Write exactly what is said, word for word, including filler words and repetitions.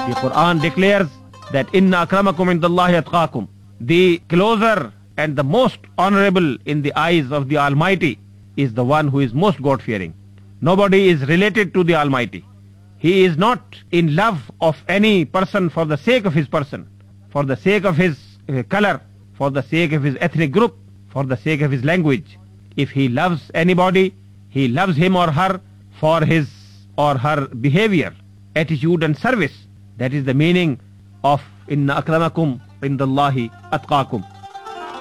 The Quran declares that inna akramakum indallahi atqakum. The closer and the most honorable in the eyes of the Almighty is the one who is most God-fearing. Nobody is related to the Almighty. He is not in love of any person for the sake of his person, for the sake of his uh, color, for the sake of his ethnic group, for the sake of his language. If he loves anybody, he loves him or her for his or her behavior, attitude and service. That is the meaning of inna akramakum indallahi atqakum.